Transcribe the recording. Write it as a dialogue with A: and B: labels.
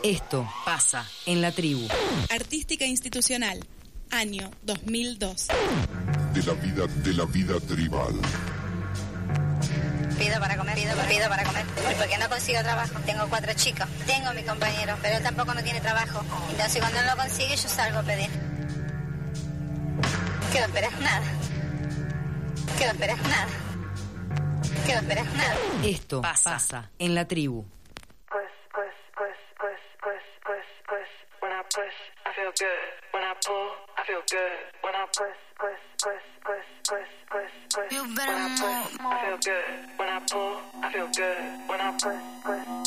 A: Esto pasa en la tribu.
B: Artística institucional, año 2002.
C: De la vida tribal.
D: Pido para comer. Porque no consigo trabajo. Tengo 4 chicos. Tengo mi compañero, pero él tampoco no tiene trabajo. Entonces cuando él lo consigue, yo salgo a pedir. ¿Qué no esperas? Nada.
A: Esto pasa en la tribu.
E: When I push, I feel good. When I pull, I feel good. When I push.
D: You
E: When I push, I feel good. When I pull, I feel good. When I push.